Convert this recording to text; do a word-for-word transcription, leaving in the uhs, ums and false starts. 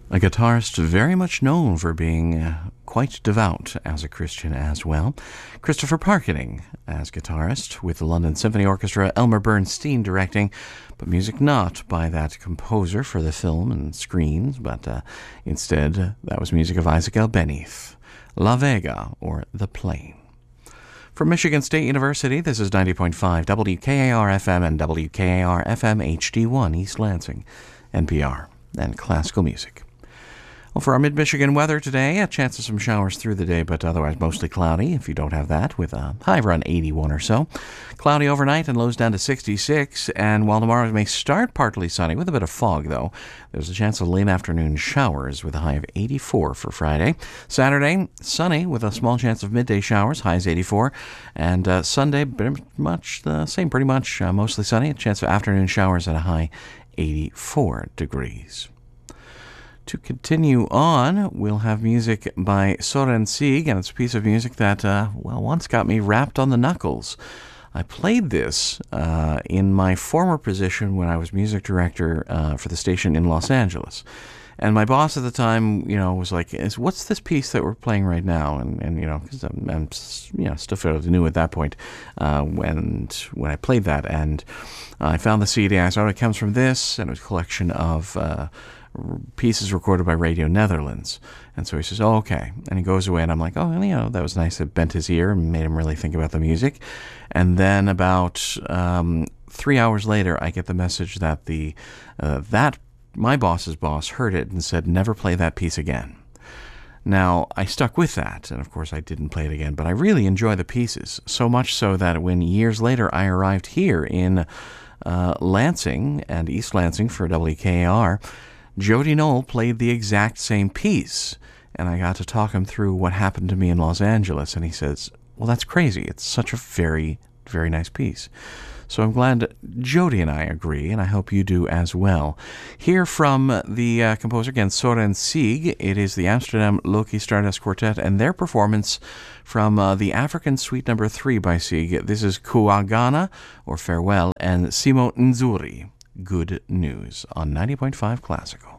A guitarist very much known for being uh, quite devout as a Christian as well. Christopher Parkening as guitarist with the London Symphony Orchestra, Elmer Bernstein directing, but music not by that composer for the film and screens, but uh, instead uh, that was music of Isaac Albeniz, La Vega, or The Plain. From Michigan State University, this is ninety point five W K A R F M and W K A R F M H D one East Lansing, N P R, and classical music. Well, for our mid-Michigan weather today, a chance of some showers through the day, but otherwise mostly cloudy if you don't have that, with a high around eighty-one or so. Cloudy overnight and lows down to sixty-six, and while tomorrow may start partly sunny with a bit of fog, though, there's a chance of late afternoon showers with a high of eighty-four for Friday. Saturday, sunny with a small chance of midday showers, highs eighty-four, and uh, Sunday, pretty much the same, pretty much uh, mostly sunny, a chance of afternoon showers at a high eighty-four degrees. To continue on, we'll have music by Soren Sieg, and it's a piece of music that, uh, well, once got me rapped on the knuckles. I played this uh, in my former position when I was music director uh, for the station in Los Angeles. And my boss at the time, you know, was like, "What's this piece that we're playing right now?" And, and you know, because I'm, I'm, you know, still fairly new at that point uh, when when I played that. And I found the C D. I saw it comes from this, and it was a collection of uh, pieces recorded by Radio Netherlands. And so he says, "Oh, okay." And he goes away, and I'm like, "Oh, you know, that was nice." It bent his ear and made him really think about the music. And then about um, three hours later, I get the message that the uh, that my boss's boss heard it and said, "Never play that piece again." Now, I stuck with that, and of course I didn't play it again, but I really enjoy the pieces, so much so that when years later I arrived here in uh, Lansing and East Lansing for W K A R, Jody Knoll played the exact same piece, and I got to talk him through what happened to me in Los Angeles, and he says, "Well, that's crazy. It's such a very, very nice piece." So I'm glad Jody and I agree, and I hope you do as well. Here from the uh, composer, again, Soren Sieg, it is the Amsterdam Loki Stardust Quartet and their performance from uh, the African Suite number three by Sieg. This is Kuagana, or Farewell, and Simo Nzuri, Good News, on ninety point five Classical.